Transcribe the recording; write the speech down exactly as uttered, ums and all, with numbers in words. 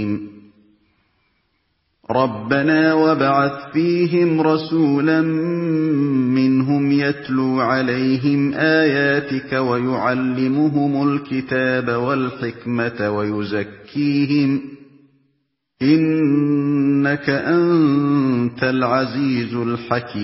رَبَّنَا وَابْعَثْ فِيهِمْ رَسُولًا مِّنْهُمْ يَتْلُو عَلَيْهِمْ آيَاتِكَ وَيُعَلِّمُهُمُ الْكِتَابَ وَالْحِكْمَةَ وَيُزَكِّيهِمْ ۚ إِنَّكَ أَنتَ الْعَزِيزُ الْحَكِيمُ